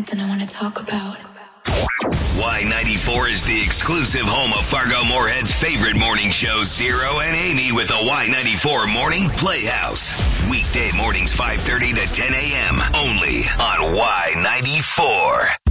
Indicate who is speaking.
Speaker 1: something I want to talk about.
Speaker 2: Y94 is the exclusive home of Fargo Moorhead's favorite morning show, Zero and Amy, with the Y94 Morning Playhouse. Weekday mornings 5:30 to 10 a.m. only on Y94.